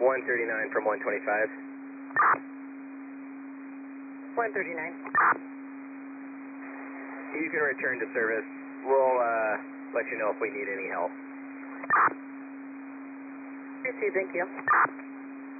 139 from 125. 139. You can return to service. We'll let you know if we need any help. Thank you.